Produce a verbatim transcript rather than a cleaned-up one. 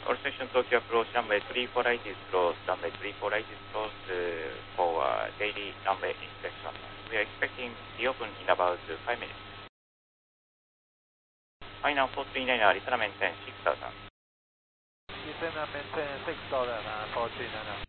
All station Tokyo approach runway three four right is closed, runway three four right is closed uh, for uh, daily runway inspection. We are expecting the open in about uh, five minutes. Final four three nine, return maintain six thousand. Return maintain six thousand, uh, four three nine.